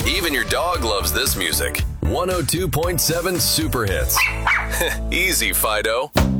Even your dog loves this music. 102.7 Super Hits. Easy, Fido.